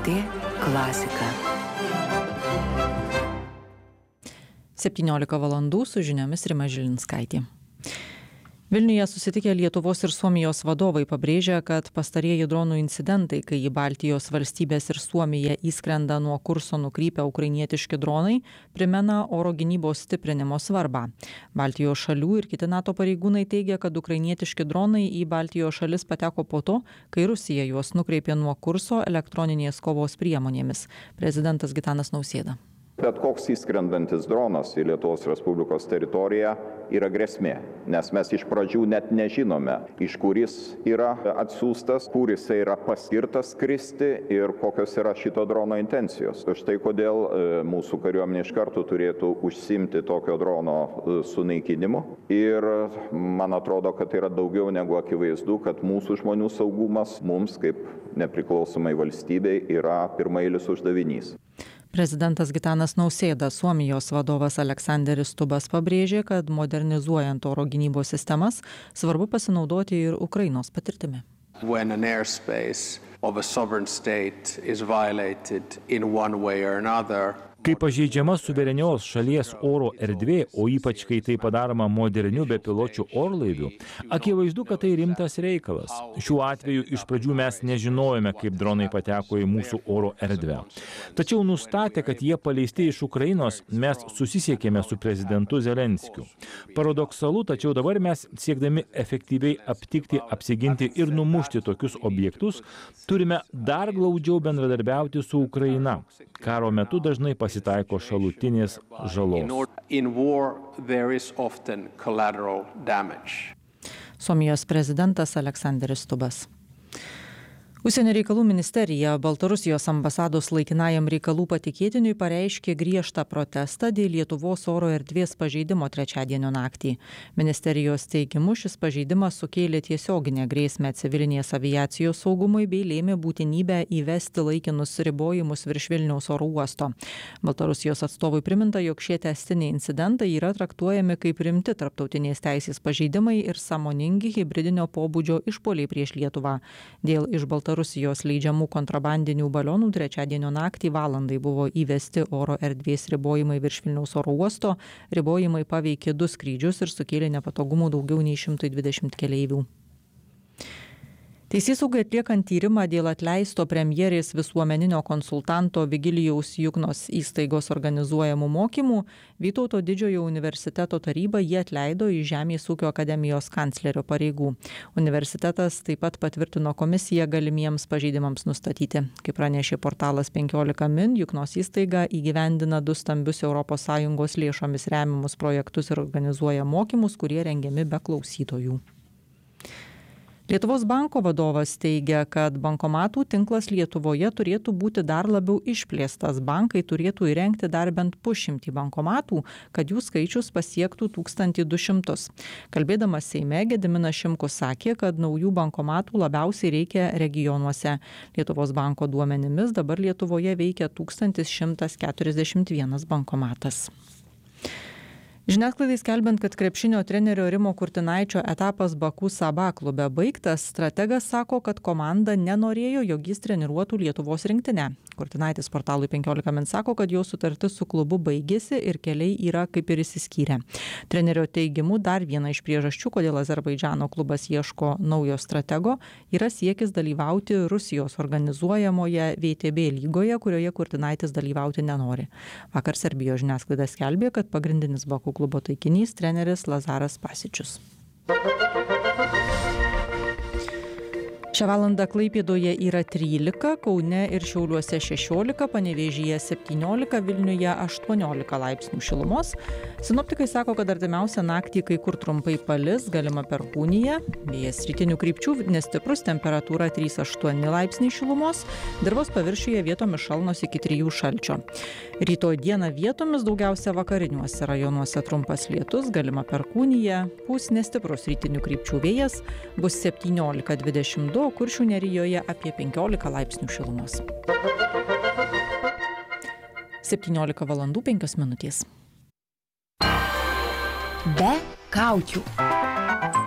LRT klasika. 17 valandų su žiniomis Rima Žilinskaitė. Vilniuje susitikę Lietuvos ir Suomijos vadovai pabrėžia, kad pastarieji dronų incidentai, kai į Baltijos valstybės ir Suomiją įskrenda nuo kurso nukrypę ukrainietiški dronai, primena oro gynybos stiprinimo svarbą. Baltijos šalių ir kiti NATO pareigūnai teigia, kad ukrainietiški dronai į Baltijos šalis pateko po to, kai Rusija juos nukreipė nuo kurso elektroninės kovos priemonėmis. Prezidentas Gitanas Nausėda. Bet koks įskrendantis dronas į Lietuvos Respublikos teritoriją yra grėsmė, nes mes iš pradžių net nežinome, iš kur jis yra atsiųstas, kur jis yra paskirtas skristi ir kokios yra šito drono intencijos. Štai kodėl mūsų kariuomenė iš karto turėtų užsiimti tokio drono sunaikinimu. Ir man atrodo, kad tai yra daugiau negu akivaizdu, kad mūsų žmonių saugumas mums kaip nepriklausomai valstybei yra pirmailis uždavinys. Prezidentas Gitanas Nausėda, Suomijos vadovas Aleksanderis Stubas pabrėžė, kad modernizuojant oro gynybos sistemas svarbu pasinaudoti ir Ukrainos patirtimi. When an airspace of a sovereign state is violated in one way or another, kai pažeidžiama suverenios šalies oro erdvė, o ypač kai tai padaroma moderniu bepiločiu orlaiviu, akivaizdu, kad tai rimtas reikalas. Šiuo atveju iš pradžių mes nežinojome, kaip dronai pateko į mūsų oro erdvę. Tačiau nustatę, kad jie paleisti iš Ukrainos, mes susisiekėme su prezidentu Zelenskiu. Paradoksalu, tačiau dabar mes, siekdami efektyviai aptikti, apsiginti ir numušti tokius objektus, turime dar glaudžiau bendradarbiauti su Ukraina. Karo metu dažnai pasitaiko šalutinės žalos. Suomijos prezidentas Aleksanderis Stubas. Užsienio reikalų ministerija Baltarusijos ambasados laikinajam reikalų patikėtiniui pareiškė griežtą protestą dėl Lietuvos oro erdvės pažeidimo trečiadienio naktį. Ministerijos teigimu šis pažeidimas sukėlė tiesioginę grėsmę civilinės aviacijos saugumui bei lėmė būtinybę įvesti laikinus ribojimus virš Vilniaus oro uosto. Baltarusijos atstovui priminta, jog šie tęstiniai incidentai yra traktuojami kaip rimti tarptautinės teisės pažeidimai ir sąmoningi hibridinio pobūdžio išpuoliai prieš Lietuvą. Dėl iš Baltarusijos leidžiamų kontrabandinių balionų trečiadienio naktį valandai buvo įvesti oro erdvės ribojimai virš Vilniaus oro uosto. Ribojimai paveikė 2 skrydžius ir sukėlė nepatogumų daugiau nei 120 keleivių. Teisėsaugai atliekant tyrimą dėl atleisto premjerės visuomeninio konsultanto Vigilijaus Juknos įstaigos organizuojamų mokymų, Vytauto Didžiojo universiteto taryba jį atleido iš Žemės ūkio akademijos kanclerio pareigų. Universitetas taip pat patvirtino komisiją galimiems pažeidimams nustatyti. Kaip pranešė portalas 15 min, Juknos įstaiga įgyvendina 2 stambius ES lėšomis remiamus projektus ir organizuoja mokymus, kurie rengiami be klausytojų. Lietuvos banko vadovas teigia, kad bankomatų tinklas Lietuvoje turėtų būti dar labiau išplėstas. Bankai turėtų įrengti dar bent 100 bankomatų, kad jų skaičius pasiektų 1200. Kalbėdamas Seime, Gediminas Šimkus sakė, kad naujų bankomatų labiausiai reikia regionuose. Lietuvos banko duomenimis dabar Lietuvoje veikia 1141 bankomatas. Žiniasklaidai skelbiant, kad krepšinio trenerio Rimo Kurtinaičio etapas Baku Saba klube baigtas, strategas sako, kad komanda nenorėjo, jog jis treniruotų Lietuvos rinktinę. Kurtinaitis portalui 15 min sako, kad jo sutartis su klubu baigėsi ir keliai yra kaip ir išsiskyrę. Trenerio teigimu, dar viena iš priežasčių, kodėl Azerbaidžano klubas ieško naujo stratego, yra siekis dalyvauti Rusijos organizuojamoje VTB lygoje, kurioje Kurtinaitis dalyvauti nenori. Vakar Serbijos žiniasklaida skelbė, kad pagrindinis Baku klubo taikinys treneris Lazaras Pasičius. Šią valandą Klaipėdoje yra 13, Kaune ir Šiauliuose 16, Panevėžyje 17, Vilniuje 18 laipsnių šilumos. Sinoptikai sako, kad artimiausią naktį kai kur trumpai palis, galima perkūnija, vėjas rytinių krypčių, nestiprus, temperatūra 3-8 laipsniai šilumos, dirvos paviršiuje vietomis šalnos iki 3 šalčio. Rytoj dieną vietomis daugiausia vakariniuose rajonuose trumpas lietus, galima perkūnija, pūs nestiprus rytinių krypčių vėjas, bus 17-22, Kuršių nerijoje apie 15 laipsnių šilumos. 17 valandų 5 minutės. Be kaukių.